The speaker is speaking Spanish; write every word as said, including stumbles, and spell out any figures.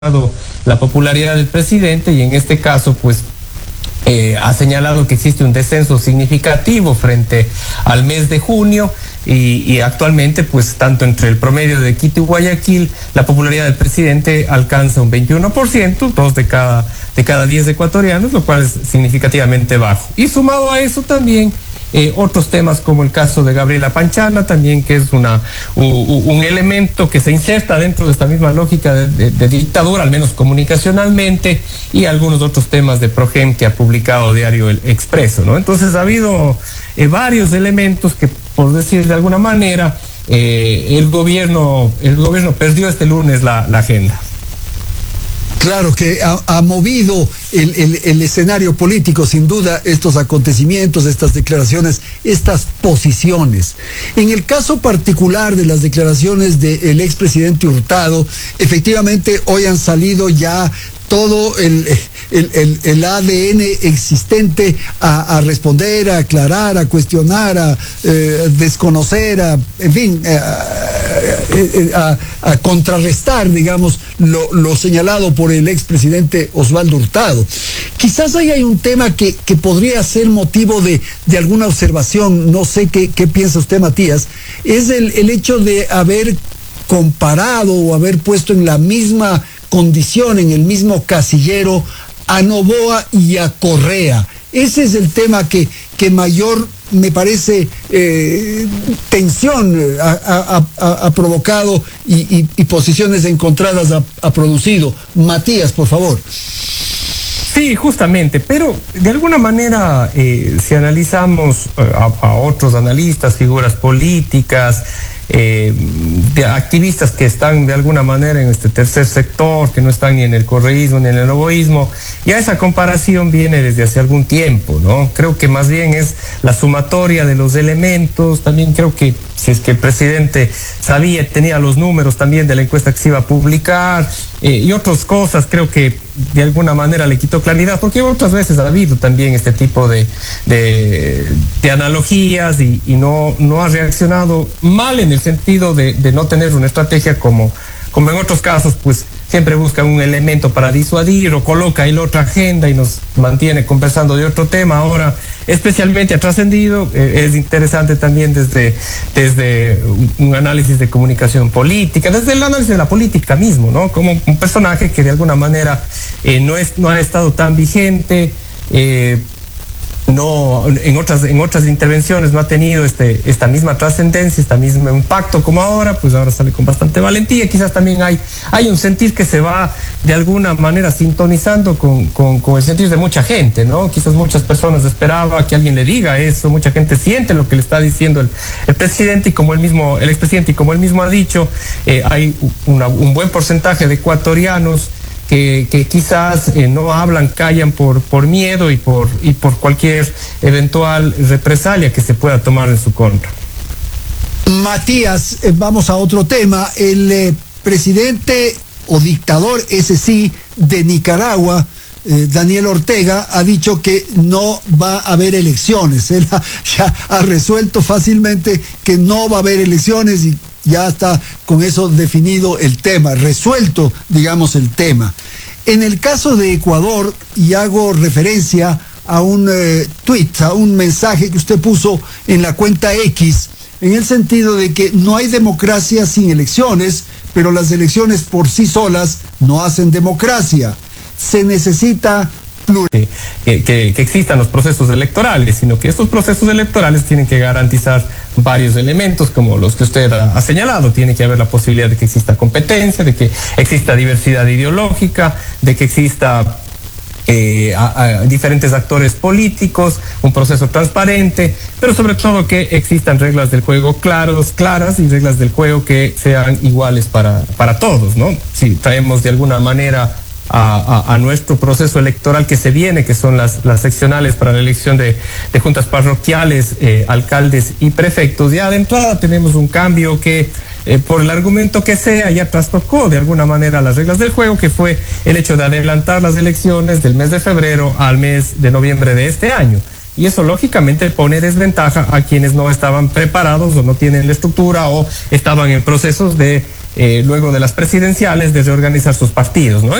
la popularidad del presidente y en este caso pues eh, ha señalado que existe un descenso significativo frente al mes de junio y, y actualmente pues tanto entre el promedio de Quito y Guayaquil la popularidad del presidente alcanza un veintiuno por ciento, dos de cada, de cada diez ecuatorianos, lo cual es significativamente bajo. Y sumado a eso también Eh, otros temas como el caso de Gabriela Panchana, también que es una, un, un elemento que se inserta dentro de esta misma lógica de, de, de dictadura, al menos comunicacionalmente, y algunos otros temas de Progem que ha publicado Diario El Expreso, ¿no? Entonces ha habido eh, varios elementos que, por decir de alguna manera, eh, el gobierno, el gobierno perdió este lunes la, la agenda. Claro que ha, ha movido el, el, el escenario político, sin duda, estos acontecimientos, estas declaraciones, estas posiciones. En el caso particular de las declaraciones del expresidente Hurtado, efectivamente hoy han salido ya todo el, el, el, el A D N existente a, a responder, a aclarar, a cuestionar, a eh, desconocer, a, en fin, a, a, a contrarrestar, digamos, lo, lo señalado por el expresidente Osvaldo Hurtado. Quizás ahí hay un tema que, que podría ser motivo de, de alguna observación, no sé qué, qué piensa usted, Matías, es el, el hecho de haber comparado o haber puesto en la misma condición, en el mismo casillero, a Noboa y a Correa. Ese es el tema que, que mayor, me parece, eh, tensión ha, ha, ha provocado y, y, y posiciones encontradas ha, ha producido. Matías, por favor. Sí, justamente, pero de alguna manera, eh, si analizamos a, a otros analistas, figuras políticas, Eh, de activistas que están de alguna manera en este tercer sector, que no están ni en el correísmo ni en el novoísmo, ya esa comparación viene desde hace algún tiempo, ¿no? Creo que más bien es la sumatoria de los elementos. También creo que si es que el presidente sabía, tenía los números también de la encuesta que se iba a publicar eh, y otras cosas, creo que de alguna manera le quitó claridad, porque otras veces ha habido también este tipo de, de, de analogías y, y no, no ha reaccionado mal en el sentido de, de no tener una estrategia como, como en otros casos, pues siempre busca un elemento para disuadir o coloca ahí la otra agenda y nos mantiene conversando de otro tema. Ahora, especialmente ha trascendido, eh, es interesante también desde, desde un análisis de comunicación política, desde el análisis de la política mismo, ¿no? Como un personaje que de alguna manera eh, no, es, no ha estado tan vigente, eh, no en otras en otras intervenciones no ha tenido este esta misma trascendencia, este mismo impacto como ahora, pues ahora sale con bastante valentía. Quizás también hay hay un sentir que se va de alguna manera sintonizando con, con, con el sentir de mucha gente, ¿no? Quizás muchas personas esperaban que alguien le diga eso, mucha gente siente lo que le está diciendo el, el presidente y como el mismo, el expresidente y como él mismo ha dicho, eh, hay una, un buen porcentaje de ecuatorianos Que, que quizás eh, no hablan, callan por, por miedo y por, y por cualquier eventual represalia que se pueda tomar en su contra. Matías, eh, vamos a otro tema. El eh, presidente o dictador, ese sí, de Nicaragua, eh, Daniel Ortega, ha dicho que no va a haber elecciones. Él ha, ya ha resuelto fácilmente que no va a haber elecciones y ya está con eso definido el tema, resuelto, digamos, el tema. En el caso de Ecuador, y hago referencia a un eh, tweet, a un mensaje que usted puso en la cuenta X, en el sentido de que no hay democracia sin elecciones, pero las elecciones por sí solas no hacen democracia. Se necesita Que, que, que existan los procesos electorales, sino que estos procesos electorales tienen que garantizar varios elementos como los que usted ha, ha señalado. Tiene que haber la posibilidad de que exista competencia, de que exista diversidad ideológica, de que exista eh, a, a diferentes actores políticos, un proceso transparente, pero sobre todo que existan reglas del juego claros, claras y reglas del juego que sean iguales para, para todos, ¿no? Si traemos de alguna manera A, a, a nuestro proceso electoral que se viene, que son las, las seccionales para la elección de, de juntas parroquiales, eh, alcaldes y prefectos, ya de entrada tenemos un cambio que, eh, por el argumento que sea, ya trastocó de alguna manera las reglas del juego, que fue el hecho de adelantar las elecciones del mes de febrero al mes de noviembre de este año. Y eso lógicamente pone desventaja a quienes no estaban preparados o no tienen la estructura o estaban en procesos de eh, luego de las presidenciales, de reorganizar sus partidos, ¿no?